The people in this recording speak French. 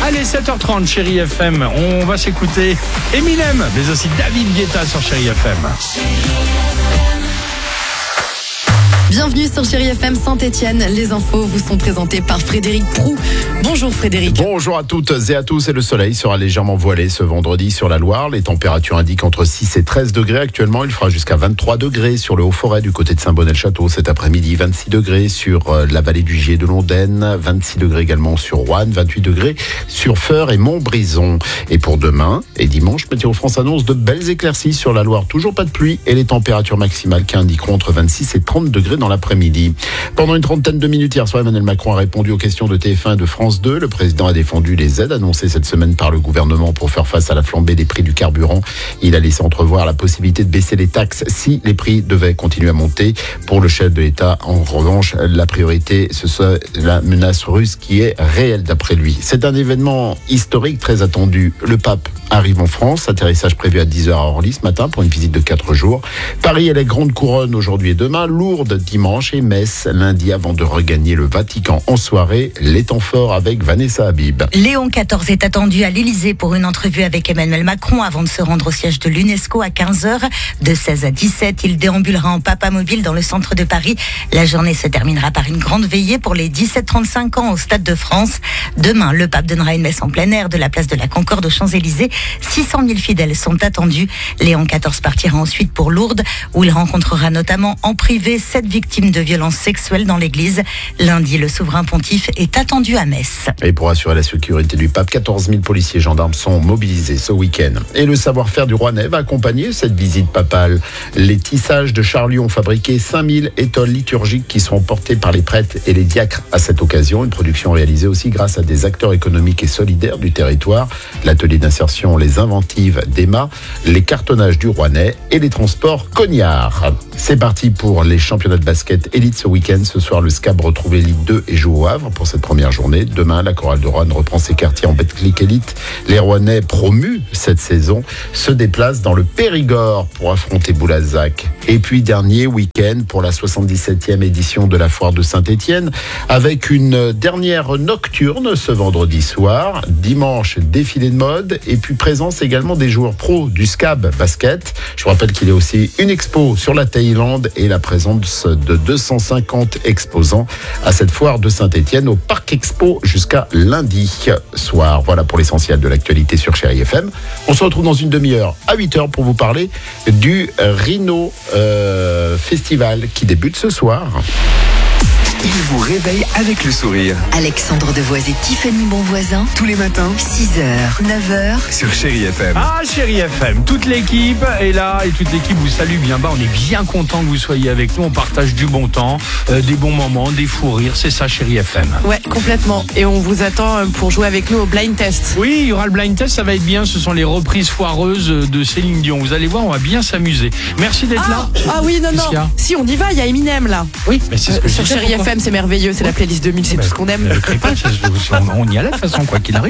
Allez, 7h30, Chérie FM. On va s'écouter Eminem, mais aussi David Guetta sur Chérie FM. Bienvenue sur Chérie FM Saint-Etienne. Les infos vous sont présentées par Frédéric Proux. Bonjour Frédéric. Bonjour à toutes et à tous. Et le soleil sera légèrement voilé ce vendredi sur la Loire. Les températures indiquent entre 6 et 13 degrés. Actuellement, il fera jusqu'à 23 degrés sur le Haut-Forêt du côté de Saint-Bonnet-le-Château. Cet après-midi, 26 degrés sur la vallée du Gier de Londaine. 26 degrés également sur Roanne. 28 degrés sur Feur et Montbrison. Et pour demain et dimanche, Météo France annonce de belles éclaircies sur la Loire. Toujours pas de pluie et les températures maximales qui indiqueront entre 26 et 30 degrés dans l'après-midi. Pendant une trentaine de minutes hier soir, Emmanuel Macron a répondu aux questions de TF1 et de France 2. Le président a défendu les aides annoncées cette semaine par le gouvernement pour faire face à la flambée des prix du carburant. Il a laissé entrevoir la possibilité de baisser les taxes si les prix devaient continuer à monter. Pour le chef de l'État, en revanche, la priorité, ce serait la menace russe qui est réelle d'après lui. C'est un événement historique très attendu. Le pape arrive en France, atterrissage prévu à 10h à Orly ce matin pour une visite de 4 jours. Paris et les grandes couronnes aujourd'hui et demain, Lourdes dimanche et Metz lundi avant de regagner le Vatican en soirée. Les temps forts avec Vanessa Habib. Léon XIV est attendu à l'Élysée pour une entrevue avec Emmanuel Macron avant de se rendre au siège de l'UNESCO à 15h. De 16 à 17, il déambulera en papamobile dans le centre de Paris. La journée se terminera par une grande veillée pour les 17-35 ans au Stade de France. Demain, le pape donnera une messe en plein air de la place de la Concorde aux Champs-Élysées. 600 000 fidèles sont attendus. Léon XIV partira ensuite pour Lourdes, où il rencontrera notamment en privé 7 victimes de violences sexuelles dans l'église. Lundi, le souverain pontife est attendu à Metz. Et pour assurer la sécurité du pape, 14 000 policiers et gendarmes sont mobilisés ce week-end. Et le savoir-faire du Rouennais va accompagner cette visite papale. Les tissages de Charlieu ont fabriqué 5000 étoles liturgiques qui seront portées par les prêtres et les diacres à cette occasion. Une production réalisée aussi grâce à des acteurs économiques et solidaires du territoire. L'atelier d'insertion Les Inventives d'Emma, les cartonnages du Rouennais et les transports Cognard. C'est parti pour les championnats de basket élite ce week-end. Ce soir, le SCAB retrouve l'élite 2 et joue au Havre pour cette première journée. Demain, la chorale de Roanne reprend ses quartiers en Betclic élite. Les Rouennais promus cette saison se déplacent dans le Périgord pour affronter Boulazac. Et puis, dernier week-end pour la 77e édition de la foire de Saint-Etienne avec une dernière nocturne ce vendredi soir. Dimanche, défilé de mode et puis présence également des joueurs pros du SCAB basket. Je vous rappelle qu'il y a aussi une expo sur la Thaïlande et la présence de 250 exposants à cette foire de Saint-Etienne au Parc Expo jusqu'à lundi soir. Voilà pour l'essentiel de l'actualité sur Chérie FM. On se retrouve dans une demi-heure à 8h pour vous parler du Rhino Festival qui débute ce soir. Il vous réveille avec le sourire. Alexandre Devoise et Tiffany Bonvoisin. Tous les matins, 6h, 9h. sur Chérie FM. Ah, Chérie FM, toute l'équipe est là et toute l'équipe vous salue bien bas. On est bien content que vous soyez avec nous. On partage du bon temps, des bons moments, des fous rires. C'est ça, Chérie FM. Ouais, complètement. Et on vous attend pour jouer avec nous au blind test. Oui, il y aura le blind test, ça va être bien. Ce sont les reprises foireuses de Céline Dion. Vous allez voir, on va bien s'amuser. Merci d'être là. Ah oui, non, Qu'est-ce qu'il y a Si, on y va, il y a Eminem là. Oui, mais c'est ce que je Sur disais, Chérie pourquoi FM, c'est merveilleux, c'est la playlist 2000, c'est tout ce qu'on aime. Ne le crée pas, on y allait de toute façon, quoi qu'il arrive.